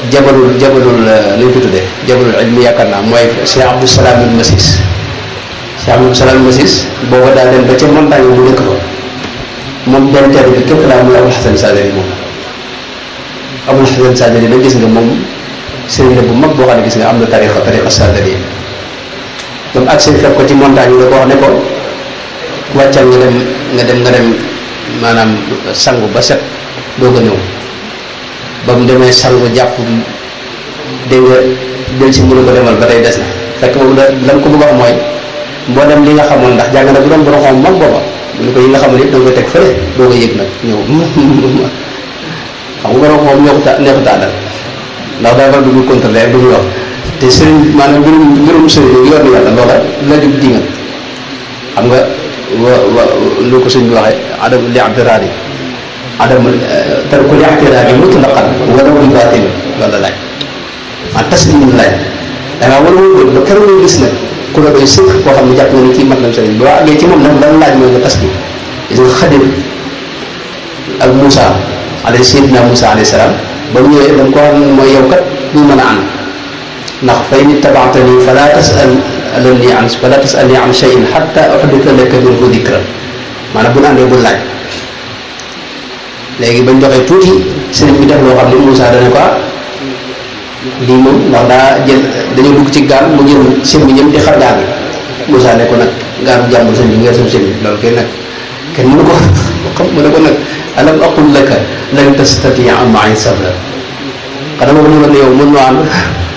jabalul lañ ko tuddee jabalul ilmi yaakaar naa mooy Cheikh Abdou Salam al Masis Cheikh Abdou Salam al Masis booba daa dem ba ca montagne bu dëkk ba moom benn tedd bi képp laa muy Abul Hasan Sadali moom Abul Hasan Sadali nag gis nga moom sëriñ la bu mag boo xam ne gis nga am na tariqa Sadali ba mu agsi fekk ko ci montagne bi da ko wax ne ko wàccal nga dem maanaam sangu ba set doo ko ñëw ba mu demee sangu jàpp dégg nga del si mënu ko demal ba tey des na fekk boobu lan ko bëgg wax mooy mboolem li nga xamoon ndax jàng na bu doon borom xam mag booba mu ne ko yi nga xamoon yëpp da nga koy teg fële doo ko yëg nag ñëw xam nga borom xam neexu taadal ndax daa war dugg contrôler du muy wax te sëriñ maanaam mbirum sëriñ yi yoonu yàlla loola la jub dinga xam nga wa lu ko sëñ bi waxee adam li i'tiraadi adam tarku li i'tiraadi mutlaqan wala bi baatin loolu laaj taslim laaj dangaa war a ba keroog nga gis nag ku la doy sëkk koo xam ne jàpp nga ne kii mat na sëriñ boo àggee ci moom nag lan laaj mooy nga taslim gis nga Xadir ak Moussa sayyidina Moussa alayhi salaam ba mu ñëwee da nga ko xam mooy yow kat du mën a ànd ndax fa in ittabaatani fala tasalni an shay'in hatta uhditha laka minhu dhikra maanaam bu ñu àndee bu laaj léegi bañ doxee tuuti sëriñ bi def loo xam ne Moussa dana ko lii moom ndax dañoo dugg ci gaal mu jël sëñ bi ñëm di xar gaal bi Moussa ne ko nag gaalu jàmbur sëñ bi nga sam sëñ bi loolu kay nag kenn mënu ko xam mu ne ko nag alam aqul laka lan tastatia ma'i sabra xanaa ma mënu la ne yow mën noo ànd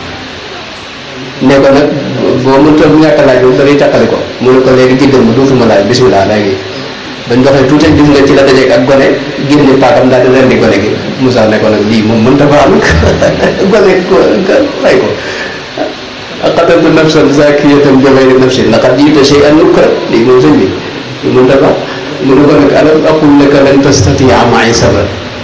ne ko nag boo mënta ñàkk a laaj moom dafay tàqali ko mu ne ko léegi jéggal ma dootuma laaj bismillah léegi bañ doxee tuuti gis nga ci la dajeeg ak gone génne paakam daal di rendi gone gi Moussa ne ko nag lii moom mënta fa am gone fay ko qataltu nafsan zakiyatan bi ghayri nafsin laqad ji'ta shay'an nukra lii moom sëñ bi mënta fa mu ne ko nag alam aqul laka lan tastatia ma'i sabra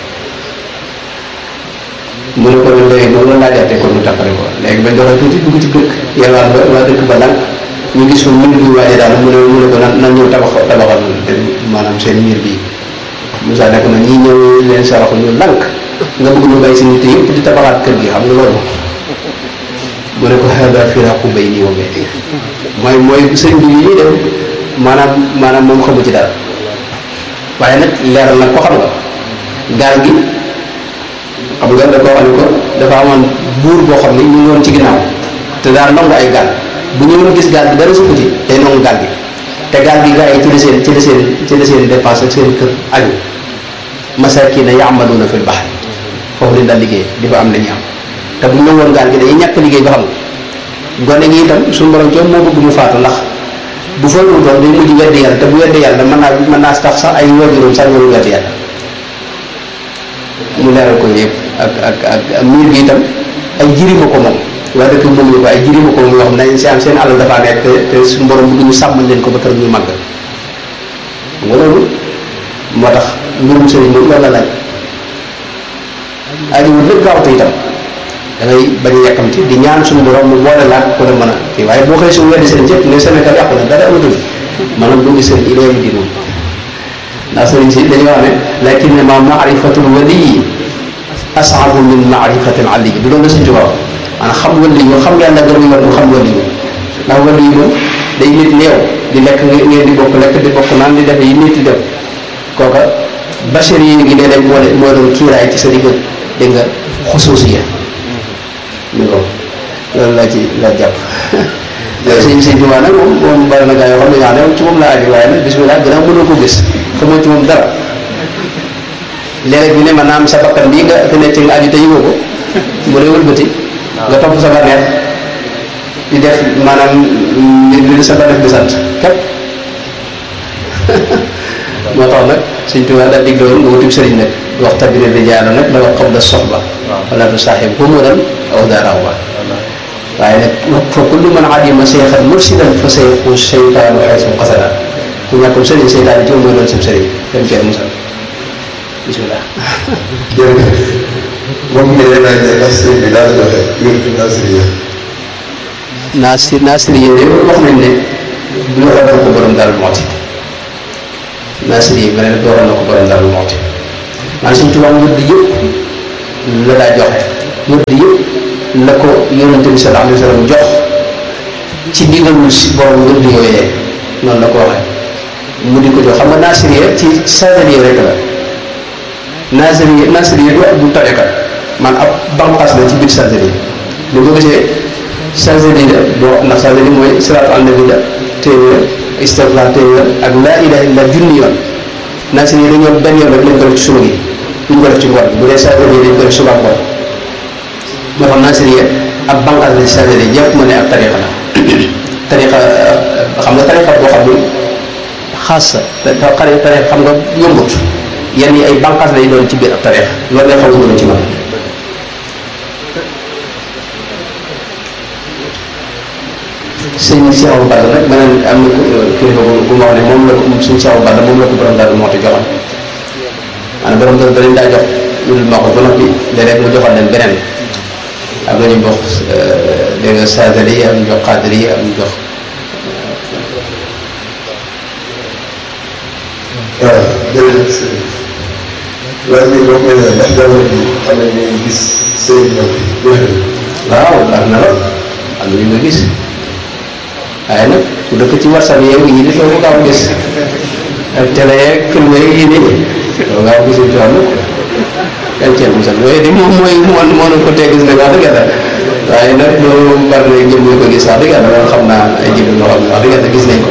mu ne ko ne léegi noonu la laajaatee kon mu tàqale ko léegi bañ doxee tuuti dugg ci dëkk yalwaan ba waa dëkk ba lànk ñu gis fa miir bi waaye daal mu ne ko nan ñëw tabaxal maanaam seen miir bii Moussa ne ko nag ñii ñëw leen saraxu ñu lànk nga bëgg ñu bàyyi si nit yëpp di tabaxaat kër gi xam nga loolu mu ne ko hada firaqu bayni wa baynik mooy sëñ bi yi ñuy def maanaam moom xamu ci dara waaye nag leeral nag ko xam nga gaal gi xam nga da koo xam ne ko dafa amoon buur boo xam ne ñu ngi woon ci ginnaaw te daal nangu ay gaal bu ñëwoon gis gaal gi dara sukk ci day nangu gaal gi te gaal gi gars yi ci la seen dépense ak seen kër aju masakina ya'maluna fil bahri foofu lañ daal liggéey di fa am la ñu am te bu ñu nangoon gaal gi dañuy ñàkk liggéey ba xam gone gi itam suñu borom coom moo bëgg mu faatu ndax bu fa doon day mujj weddi yàlla te bu weddi yàlla mën naa tax sax ay waajuram sax ñoo weddi yàlla mu leeral ko yëpp ak miir gi itam ay jirima ko moom waa dëkk moom ñu ko ay jirima ko moom yoo xam ne seen alal dafa nekk te suñu borom bëgg ñu sàmmal leen ko ba kër ñu màgg nga loolu moo tax mbirum sëriñ moom loolu la laaj ajiwul lépp gaawte itam da ngay bañ a yàkkamti di ñaan suñu borom mu boole laaj ko la mën a kii waaye boo xëy suñu weddi sëriñ yëpp ne Sénégal yàqu na dara amatul maanaam bëgg sëriñ ilaa yawmi diin moom ndax sëriñ si dañuy wax ne lakinna ma maarifatul waliyi as'abu min maarifatil ali du doon la Sëriñ Tuubaa maanaam xam wali yi xam yàlla gën a yor xam wali yi ndax wali yi moom day nit neew di lekk ngeen di bokk lekk di bokk naan di def yi nit di def kooka bachar yi ngi nee nañ moo doon kiiraay ci sa digg dégg nga xusuusiya ñu ko loolu laa ci la jàpp Sëriñ Tuubaa nag moom bari na gaa yoo xam ne ñaa ne ci moom laa aji waaye nag bismillah gën a mënoo ko gis xamoo ci moom dara léeg-léeg ñu ne ma naam sa bakkan bii nga fi ne ci nga aju te yëgoo ko mu ne wëlbati nga topp sa bànneex di def maanaam li sa bànneex di sant képp moo tax nag Sëriñ Tuubaa daal digle woon nga wutib sëriñ nag wax tabiri rijaala nag la wax qabla soxba wala tu saaxib humuran aw daarawa waaye nag fa kullu man adima seexan mursidan fa sayxu seytaanu xaysu qasada ku ñàkkum sëriñ seytaan yi mooy doon sab sëriñ dem ci musal bismillah jërëjëf moom mi ne laaj ndax sëriñ bi daal joxe wirdu nasiriya nasiriya de wax nañ ne dooroon na ko borom Daaru Muxti nasiriya beneen dooroon na ko borom Daaru Muxti maanaam Sëriñ Tuubaa wird yëpp la daa joxe wird yëpp la ko yonente bi sallallahu alayhi wa sallam jox ci digalul si borom ngir di yooyee noonu la ko waxee mu di ko jox xam nga nasiriya ci sadaliya rek la nasiriya du tariqa man ab banqaas la ci biir sadaliya li ko gisee sadaliya boo ndax sadaliya mooy salaatu ala nabi la téeméer istighfar téeméer ak laa ilaha illa junni yoon nasiriya dañoo benn yoon rek lañ ko def ci suba gi duñ ko def ci ngoon bu dee sadaliya dañ ko def suba ngoon moo tax nasiriya ab banqaas la ci sadaliya jàpp ma ne ab tariqa la tariqa xam nga tariqa boo xam ni xaas te tariqa xam nga yombut yenn yi ay banqaas lay doon ci biir ab tariqa loolu lay xaw a gën ci man sëñ Cheikh Abou Balla nag beneen am na kilifa bu ma wax ne moom la ko sëñ Cheikh Abou Balla moom la ko borom daal moo ti joxoon maanaam borom daal da leen daa jox lu dul moo ko ba noppi léeg-léeg mu joxoon leen beneen am na ñu jox dégg nga sadali am ñu jox xaadiri am ñu jox waaw jërëjëf sëriñ laaj bi boo koy ndax jamono ji xam nañ ñu ngi gis sëriñ ñoom waaw baax na lool am na ñu nga gis waaye nag ku dëkk ci WhatsApp yeeg yi di doo ko gaaw gis ak télé yeeg film yeeg yi nii doo gaaw gis ci wàllu kan ceeb musal yooyu de moom mooy moo na ko tee gis nag wax dëgg yàlla waaye nag loolu bari na jëm ñu ko gis wax dëgg yàlla loolu xam naa ay jëm yoo xam ne wax dëgg yàlla gis nañ ko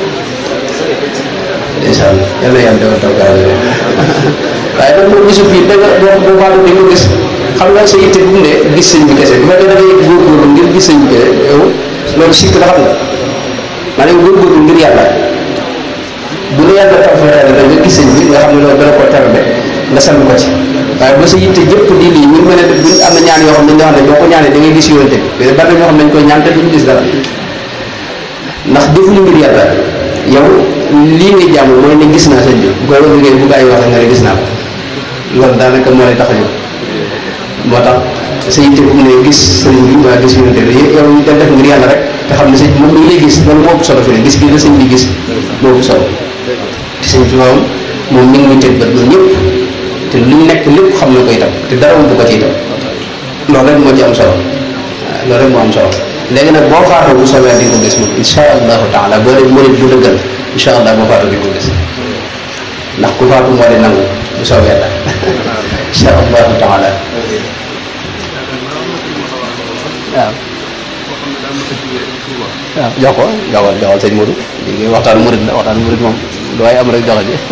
ndeysaan yàlla yàlla defal taw gaaw waaye nag boo gisul fii da nga boo faatu di ko gis xam nga sa yitte bu mu ne gis sëñ bi kese bu fekkee da ngay góorgóorlu ngir gis sëñ bi kese yow loolu sikk la xam nga maanaam góorgóorlu ngir yàlla bu la yàlla taw fexee da nga gis sëñ bi nga xam ne loolu dana ko terale nga sant ko ci waaye ba sa yitte jëpp di lii ñu mën a def am na ñaan yoo xam ne nga xam ne boo ko ñaanee da ngay gis yoonte bi bari na ñoo xam ne dañ koy ñaan te duñu gis dara ndax defuñu ngir yàlla yow lii ngay jàmm mooy ne gis naa sëñ bi bu koy liggéey bu gaa yi waxee nga ne gis naa ko loolu daanaka moo lay tax a jóg moo tax sa yitte bu mu ne gis sëñ bi waa gis yoonte bi yow ñu def ngir yàlla rek te xam ne sëñ moom mi ngi lay gis loolu moo ëpp solo fi ne gis gi la sëñ bi gis moo ëpp solo te sëñ bi moom mi ngi ñu teg bët ñun ñëpp te lu ñu nekk lépp xam na ko itam te dara bu ko ci itam loolu rek moo ci am solo loolu rek moo am solo léegi nag boo faatoo bu soobee di nga ko gis moom insha allahu taala boo dee mënit bu dëggal insha allah boo faatoo di nga ko gis ndax ku faatu moo di nangu bu soobee yàlla insha allahu taala waaw waaw joxal sëñ Modou léegi waxtaan murid la waxtaan murid moom lu waay am rek joxe ji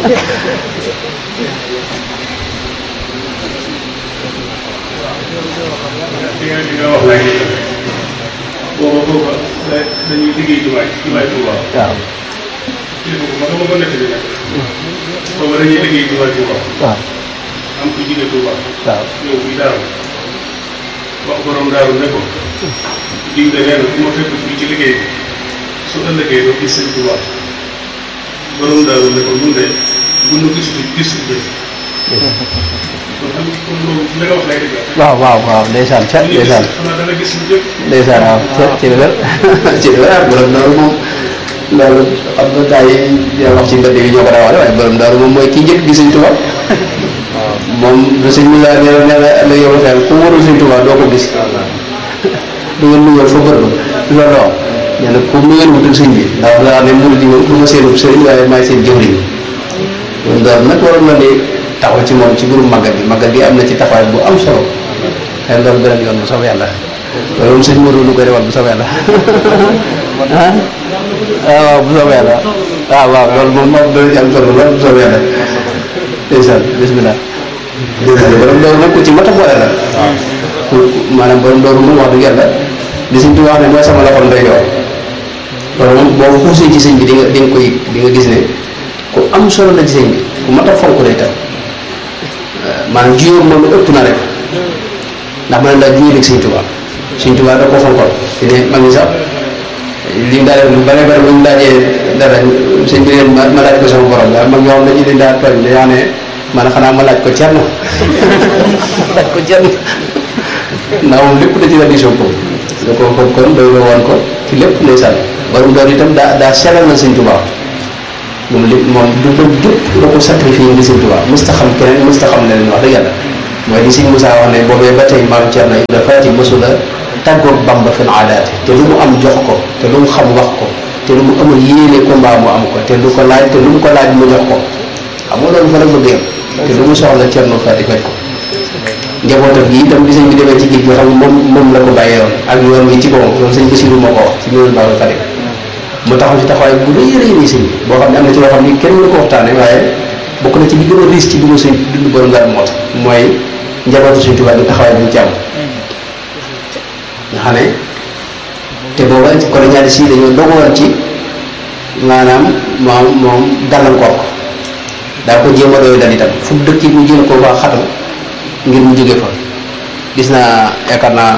li nga wax léegi booba dañuy liggéey jumaay Tuuba. waaw. kilifa bu mag a ma ko nettali nag. booba dañuy liggéey jumaay Tuuba. waaw. am ku jóge Tuuba. waaw. ñëw fii daaru wax borom daaru ne ko diw de nee na ku ma fekk fii ci liggéey bi su ëllëgee doo gis sëñ Tuuba borom daaru ne ko ñun de bu nu gis bi waaw waaw waaw ndeysaan ca ndeysaan ndeysaan waaw ci la wér ci la wér borom daaru moom loolu xam nga gars yi ñoo wax ci mbedd yi ñoo ko rawale waaye borom daaru moom mooy kii njëkk gi sëñ Tuuba waaw moom du sëñ Moussa nee na la yow xel ku warul sëñ Tuuba doo ko gis du ngeen nuyoo fa bër ba loolu la wax nee na ku ngeen wutul sëñ bi ndax daa ne murid yi moom du ma seenub sëriñ waaye maay seen jëwriñ borom daaru nag waroon na di taxaw ci moom ci mbirum màggal gi am na ci taxawaay bu am solo xëy na loolu beneen yoon bu soobee yàlla loolu moom sëñ Modou lu koy defal bu soobee yàlla waaw bu soobee yàlla waaw loolu moom dana ci am solo lool bu soobee yàlla ndeysaan bismillah borom dooru nag ku ci mat a boole la maanaam borom dooru moom wax dëgg yàlla li sëñ bi wax ne mooy sama loxol ndeyjoor loolu moom boo xuusee ci sëñ bi di nga gis ne ku am solo la ci sëñ bi ku mat a fonk lay tam maanaam juyóor moom ëpp na rek ndax ma ne laa juyóor ak sëñ Tuubaa da ko fonkoon fi ne mag ñi sax li mu daa def lu bare bare bu ñu laajee dara sëñ bi leen ma laaj ko sama borom waaye mag ñoo xam ne dañu leen daa tooñ dañoo ne man xanaa ma laaj ko Cerno laaj ko Cerno ndax moom lépp da ci la diisoo ko da ko foog kon doy la woon ko ci lépp ndeysaan borom doon itam daa sellal na sëñ Tuubaa moom du ko jëpp da ko sacrifié ngi sëñ Tuubaa musta xam keneen musta xam leneen wax dëgg yàlla mooy li Sëñ Moussa wax ne boobee ba tey maam Thierno Ibra Faati mësula tàggoog Bamba fil aadaati te lu mu am jox ko te lu mu xam wax ko te lu mu amul yéene ko mbaa mu am ko te lu ko laaj te lu mu ko laaj mu jox ko xam nga loolu fa la bëgg yam te lu mu soxla Thierno Faati faj ko njabootam gi itam bi sëñ bi demee ci géej gi xam ne moom la ko bàyyee woon ak yoon wi ci boppam loolu sëñ Basiru moo ko wax ci ñoonu baalu Fatim mu taxaw ci taxawaay bu rëy rëy nii sëñ bi boo xam ne am na ci loo xam ni kenn mënu ko waxtaane waaye bokk na ci li gën a riis ci dundu sëñ dundu borom Daaru Muxti mooy njabootu Sëñ Tuubaa bi taxawaay bu ñu ci am nga xam ne te booba colonial si dañoo dogoon ci maanaam moom gàllankoor ko daa ko jéem a doy dal itam fu mu dëkk mu jéem koo fa xatal ngir mu jóge fa gis naa yaakaar naa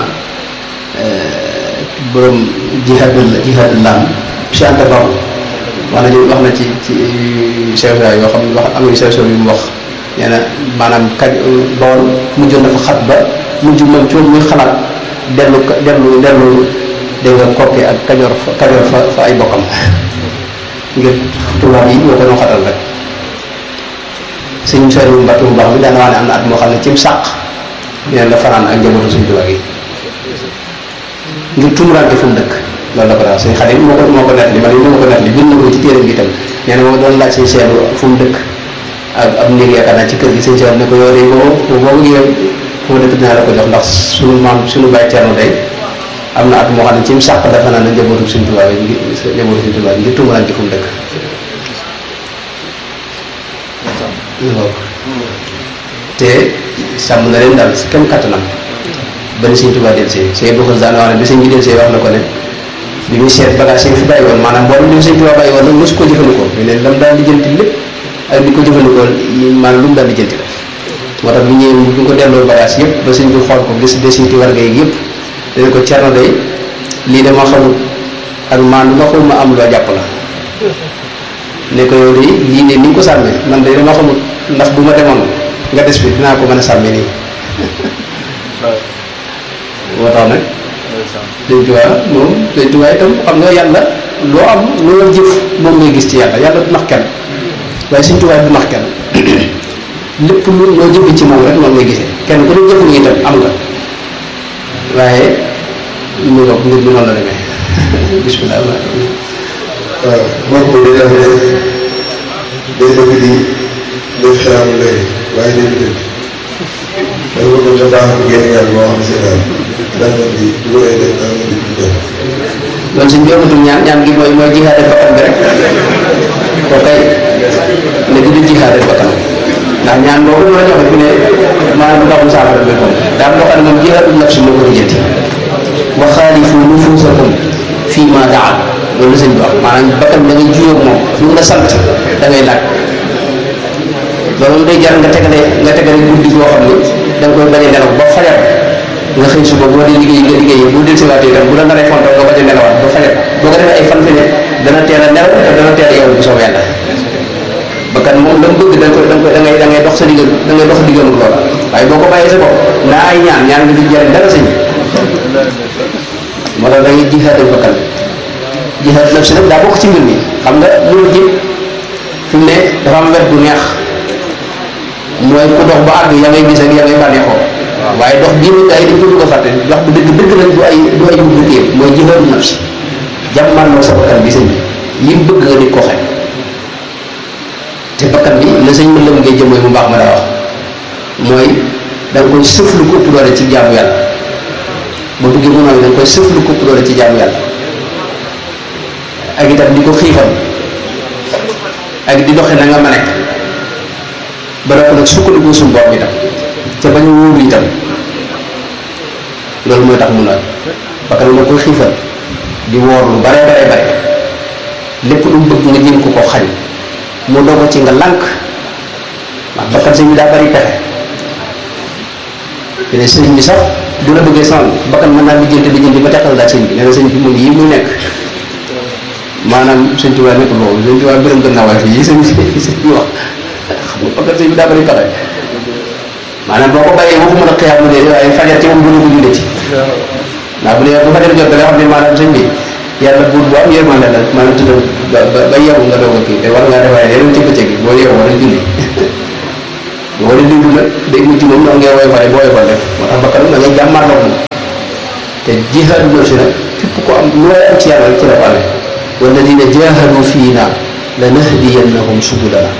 borom jihaadul lam si Anta Babu wax na ci sew yoo xam ne wax am na sew yu mu wax nee na maanaam kaj Bawol mujjoon na fa xat ba mujj moom ci muy xalaat dellu dégg nga Kokki ak Kajoor fa ay bokkam ngir tubaab yi ñoo ko doon xatal rek sëñ Saliou Mbacke bu baax bi daana wax ne am na at moo xam ne cim sàq neen la fanaan ak njabootu suñu tubaab yi ngir tumuraanke fu mu dëkk loolu la ko daal sëñ Xadim moo ko net li man yi moo ko net li bind na ko ci téeram bi itam nee na moo doon laaj sëñ Seelu fu mu dëkk ak am néeg yaakaar naa ci kër gi sëñ Seelu ne ko yoore boobu ñëwee fu mu dëkk dinaa la ko jox ndax suñu maam suñu bàyyi Cerno day am na at moo xam ne cim sàq dafa naan njabootu suñu tubaab yi ngir tumuraanke fu mu dëkk te sàmm na leen daal si kem kattanam ba ni Sëñ Tuubaa del see Sëñ Abdou Khoudoss daan wax ne bi sëñ bi del see wax na ko ne bi muy seet bagage yi fi bàyyi woon maanaam mboolem li mu Sëñ Tuubaa bàyyi woon nag mosu ko jëfandikoo ñu ne lam daal lijjanti lépp ak di ko jëfandikoo maanaam lu mu daal lijjanti la moo tax bi ñëwee bu ko delloo bagage yëpp ba sëñ bi xool ko gis desiti warga yi yëpp dana ko Cerno day lii dama xamul ak maan lu ma xamul ma am loo jàpp la ne ko yow de lii de ni nga ko sàmmee man de dama xamul ndax bu ma demoon nga des fi dinaa ko mën a sàmmee nii moo tax nag Sëñ Tuubaa moom Sëñ Tuubaa itam xam nga yàlla loo am loo jëf moom ngay gis ci yàlla du nax kenn waaye Sëñ Tuubaa du nax kenn lépp loo jëfe ci moom rek moom ngay gisee kenn ku ne jëf nga itam am nga waaye mu nga mbir mi noonu la demee bismillah waaw moom ko day def day bëgg di def xelam léegi waaye day dëgg dafa bëgg sa baax génn ñaan moo xam seen daal daal di bu lay def daal di def loolu suñ jombatul ñaan gi mooy jihaade bakkan bi rek ko kay ne di jihaade bakkan ndax ñaan boobu ma la joxe fi ne maanaam ndoxum saafara bi moom daa loo xam ne moom jihaadu nafsi moo ko lijjanti wa xaalifu nufuusakum fii ma daa loolu la sëñ bi wax maanaam bakkan da ngay juyóog moom lu mu la sant da ngay laaj loolu day jar nga tegale guddi goo xam ne da nga koy bañ a nelaw ba fajar nga xëy suba boo dee liggéey nga liggéey bu del siwaatee itam bu la naree fonto nga bañ a nelawaat ba fajar boo ko defee ay fan fi ne dana teel a nelaw te dana teel a yow bu soobee yàlla bakkan moom la mu bëgg da ngay dox sa diggal da ngay dox diggal loola waaye boo ko bàyyee sa bopp naa ay ñaan nga di jariñ dara sëñ moo tax da ngay jihaadal bakkan jihaad nafsi nag daa bokk ci mbir mi xam nga loolu ji fi mu ne dafa am wet bu neex mooy ku dox ba àgg ya ngay gis ak ya ngay bànneexoo waaye dox bii nag ay dañ ko dugg a fàtte dox bu dëgg dëgg nag du ay bëgg yëpp mooy jihaadu nafsi jàmmal sa bakkan bi sëñ bi yi bëgg nga di ko xeex te bakkan bi la sëñ ma lëm ngay jëm mooy mu baax ma daa wax mooy da nga koy sëf lu ko ëpp doole ci jaamu yàlla ba bëggee mu nooy da nga koy sëf lu ko ëpp doole ci jaamu yàlla ak itam di ko xiifal ak di doxe na nga ma nekk ba noppi nag sukkandiku suñu bopp itam te bañ a wóoru itam loolu mooy tax mu nooy parce que nga koy xiifal di woor lu bare lépp lu bëgg nga jéem ko xañ mu dogo ci nga lànk ndax bakkan sëñ bi daa bari pexe te ne sëñ bi sax bu la bëggee sonal bakkan mën naa lijjanti ba teqal daal sëñ bi nee na sëñ bi mun yi muy nekk maanaam sëñ Tuubaa nekk loolu sëñ Tuubaa bërëm gën naa waaye fii sëñ bi wax xam nga bakkan sëñ bi daa bari pexe maanaam boo ko bàyyee waxuma la xiyaam mu dee waaye fajar ci moom bu ko jullee ci ndax bu dee bu fajar jot da nga xam ne maanaam sëñ bi yàlla buur bu am yërmande la maanaam tudd ba yeewu nga doog a kii te war ngaa def waaye leneen ci bëccëg gi boo yeewu war a julli boo dee déglu nag déglu ci moom noonu ngay woyofale boo woyofal rek moo tax bakkan da ngay jàmmaarloo moom te jihaadu nafsi nag képp ko am looy am ci yàlla ci la ko amee walladina jahadu fiina lanahdiyannahum subulana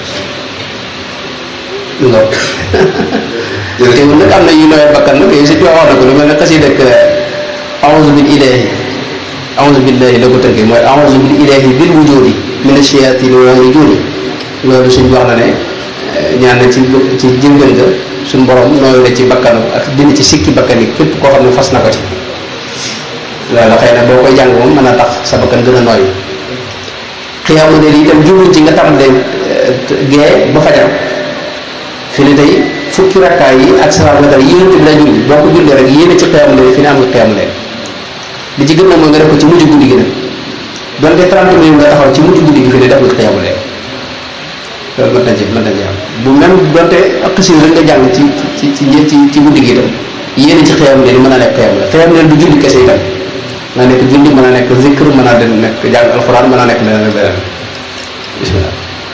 nga teewul nag am na yu nooy bakkan nag yooyu si wax na ko lu mel ne xasi dëkk a'udhu bil ilahi a'udhu billahi la ko tënkee mooy a'udhu bil ilahi bil wujudi min ash-shayatin wa rujuni loolu suñ wax na ne ñaan na ci jëngal nga suñ borom nooyu la ci bakkanu ak dina ci sikki bakkan yi képp koo xam ne fas na ko ci loolu xëy na boo koy jàng moom mën a tax sa bakkan gën a nooyu xiyaamu de itam jubluñ ci nga tàmbalee gee ba fajar fi ne tey fukki rakkaay yi ak salaam nga dara yéen bi la julli boo ko jullee rek yéen ci xiyaamu de fi ne am nga xiyaamu de li ci gën na mooy nga def ko ci mujj guddi gi nag donte 30 minutes nga taxaw ci mujj guddi gi fi ne def nga xiyaamu de loolu mën na ci am bu même donte ak xasin rek nga jàng ci guddi gi itam yéen ci xiyaamu de mën a nekk xiyaamu de du julli kese itam mën a nekk julli mën a nekk zikr mën a nekk jàng alxuraan mën a nekk leneen ak leneen bismillah.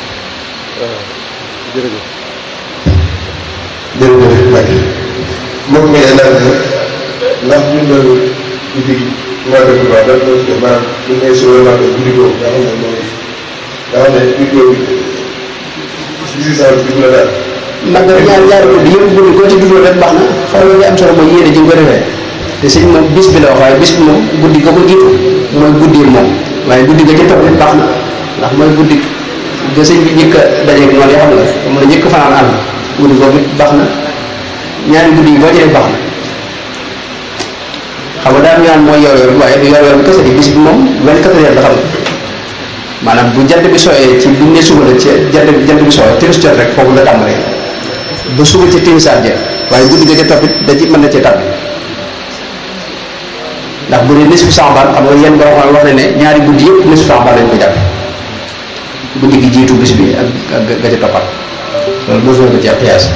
jërëjëf Mbacke moom mi ngi laaj ndax ñu doon guddi Magal Touba daal di ko maanaam bu ñu nee suba Magal guddi googu nga xam ne mooy nga xam ne guddi googu 18 ans dugg la daal. Magal ñaari guddi yëpp guddi koo ci dugal rek baax na xam nga li am solo mooy yéene ji nga ko defee te sëñ moom bis bi la wax waaye bis bi moom guddi ga ko jiitu mooy guddi moom waaye guddi ga ci topp baax na ndax mooy guddi ga sëñ bi njëkk a dajeeg noonu yoo xam nga moom la njëkk fanaan àll guddi googu baax na ñaari guddi yi boo ci def baax na xam nga daal ñu naan mooy yor-yor waaye du yor-yor bi kese di bis bi moom 24 heures la xam nga maanaam bu jant bi sooyee ci bu ne suba la ci jant bi sooyee timis jot rek foofu la tàmbalee ba suba ci timisaat ja waaye guddi ga ca toppit da ci mën na cee tàbbi ndax bu dee nisfu Saabaan xam nga yéen borom wax na ne ñaari guddi yëpp nisfu Saabaan lañ ko jàpp guddi gi jiitu bis bi ak ga ca toppat loolu mosoo ko ci ab xiyaas.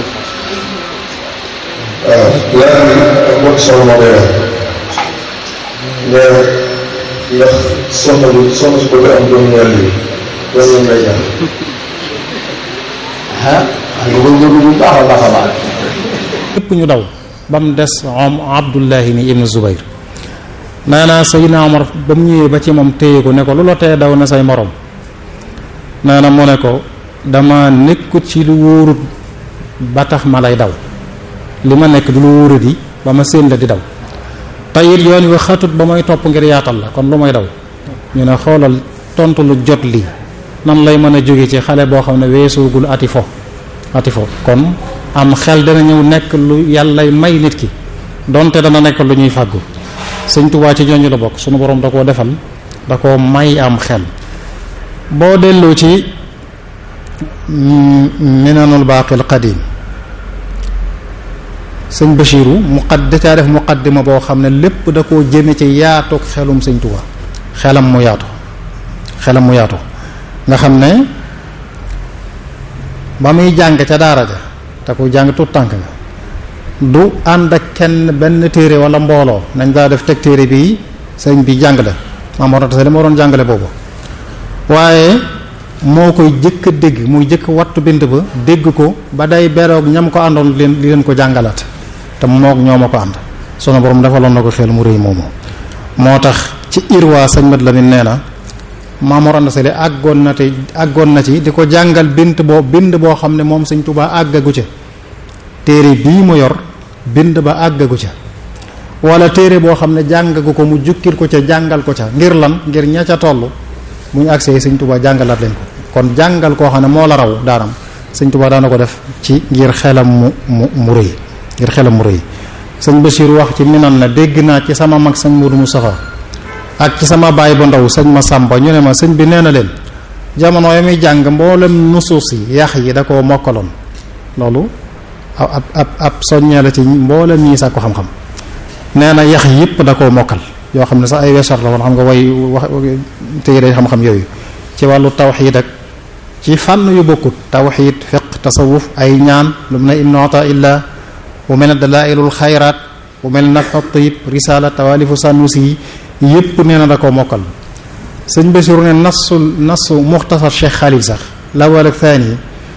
waaw laaj bi ak mbokk soxna moo koy wax mais ndax soxna su bëgg am doom ñaar yi loolu lañ lay jàng. lu góorgóorlu bu baax a baax a baax. lépp ñu daw ba mu des Abdullahi ni ibnu Zubayr nee na Seydina Omar ba mu ñëwee ba ci moom téye ko ne ko lu la tee daw na say morom nee na mu ne ko dama nekkut ci lu wóorut ba tax ma lay daw li ma nekk du lu wóorut yi ba ma séen la di daw tayit yoon wi xatut ba may topp ngir yaatal la kon lu may daw ñu ne xoolal tontu lu jot lii nan lay mën a jóge ci xale boo xam ne weesoogul ati fo kon am xel dana ñëw nekk lu yàllay may nit ki donte dana nekk lu ñuy fàggu Sëñ Tuubaa ci ñooñu la bokk sunu borom da koo defal da koo may am xel boo delloo ci Minanul Baaqil Qadiim sëñ Bachiru da caa def muqaddima boo xam ne lépp da koo jëme ci yaatoog xelum Sëñ Tuubaa xelam mu yaatu nga xam ne ba muy jàng ca daara ja te ku jàng tut tànk nga du ànd ak kenn benn téere wala mbooloo nañ daa def teg téere bii sëñ bi jàngale Maam Mor Anta Sali moo doon jàngale boobu waaye moo koy jëkk a dégg muy jëkk wattu bind ba dégg ko ba day beroog ñam ko àndoon li leen ko jàngalaat te moog ñoo ma ko ànd sunu borom defaloon na ko xel mu rëy moomu moo tax ci Irwa sëñ Mat Lamin nee na Maam Mor Anta Sali àggoon na ci di ko jàngal bind boo xam ne moom Sëñ Tuubaa àggagu ca téere bii mu yor bind ba àggagu ca wala téere boo xam ne jàngagu ko mu jukkil ko ca jàngal ko ca ngir lan ngir ña ca toll bu ñu agsee Sëñ Tuubaa jàngalaat leen ko kon jàngal koo xam ne moo la raw daanam Sëñ Tuubaa daana ko def ci ngir xelam mu rëy Sëñ Bachir wax ci Minan na dégg naa ci sama mag Sëñ Mourou Moustapha ak ci sama baay bu ndaw sëñ ma Sàmba ñu ne ma sëñ bi nee na leen jamono yi muy jàng mboolem nusuus yi yax yi da koo mokkaloon loolu ab soññee la ci mboolem ñii sax ko xam-xam nee na yax yëpp da koo mokkal yoo xam ne sax ay wesar la woon xam nga way wax téere xam-xam yooyu ci wàllu tawxiid ak ci fànn yu bokkut tawxiid fiq tasawuf ay ñaan lu mu ne ibnu Ataillah bu mel ne dalailul xayraat bu mel ne nafxu tayib risala tawalifu sanusi yi yëpp nee na da koo mokkal sëñ Basiru ne nasu muxtasar Cheikh Khalil sax lawal ak thani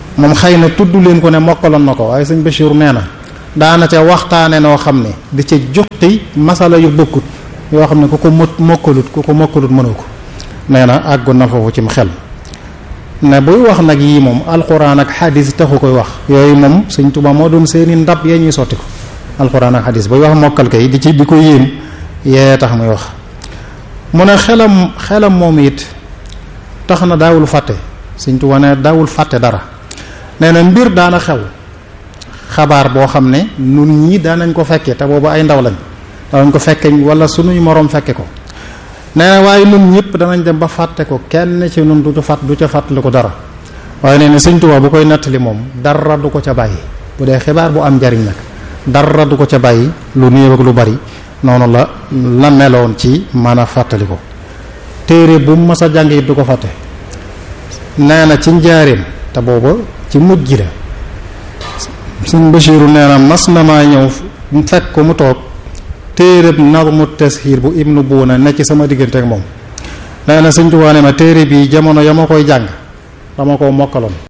moom xëy na tudd leen ko ne mokkaloon na ko waaye sëñ Bachir nee na daana ca waxtaane noo xam ne di ca joxti masala yu bokkut yoo xam ne ku ko mokkalut mënu ko nee na àggoon na foofu cim xel ne buy wax nag yii moom alxuraan ak xadis taxu koy wax yooyu moom sëñ Tuubaa moo doon seeni ndab yee ñuy sotti ko alxuraan ak xadis buy wax mokkal kay di ko yéem yee tax muy wax mu ne xelam moom it tax na daawul fàtte sëñ Tuubaa ne daawul fàtte dara nee na mbir daana xew xabaar boo xam ne nun ñii daanañ ko fekke te boobu ay ndaw lañ daanañ ko fekke wala sunuy moroom fekke ko nee na waaye nun ñëpp danañ dem ba fàtte ko kenn ci nun du ca fàttali ko dara waaye nee na sëñ Tuubaa bu koy nettali moom dara du ko ca bàyyi bu dee xibaar bu am njariñ nag dara du ko ca bàyyi lu néew ak lu bari noonu la meloon ci mën a fàttali ko téere bu mu mës a jàng it du ko fàtte nee na ci njaareem te booba ci mujj gi la sëñ Bachiru nee na mas na maa ñëw fekk ko mu toog téere Nazmu Tasxiir bu Ibnu Buuna ne ci sama diggante ak moom nee na sëñ Tuubaa ne ma téere bi jamono ya ma koy jàng dama koo mokkaloon